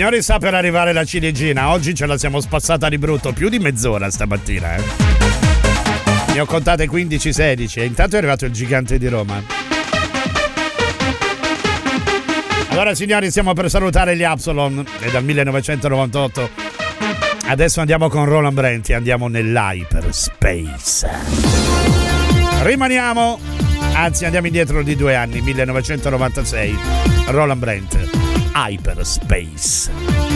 Signori, sta per arrivare la ciliegina. Oggi ce la siamo spassata di brutto, più di mezz'ora stamattina. Ne ho contate 15-16 e intanto è arrivato il gigante di Roma. Allora signori, stiamo per salutare gli Absalom, è dal 1998. Adesso andiamo con Roland Brenti, andiamo nell'hyperspace. Rimaniamo, anzi andiamo indietro di 2 anni, 1996. Roland Brent, Hyperspace.